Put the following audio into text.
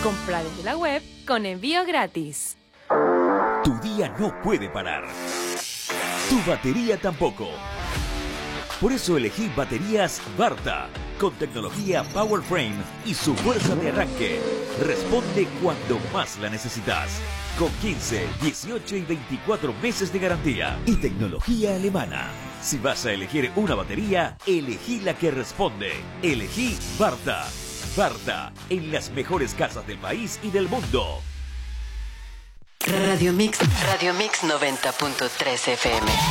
Compra desde la web con envío gratis. Tu día no puede parar. Tu batería tampoco. Por eso elegí baterías Varta, con tecnología PowerFrame y su fuerza de arranque. Responde cuando más la necesitas. Con 15, 18 y 24 meses de garantía. Y tecnología alemana. Si vas a elegir una batería, elegí la que responde. Elegí Varta. Varta, en las mejores casas del país y del mundo. Radio Mix 90.3 FM.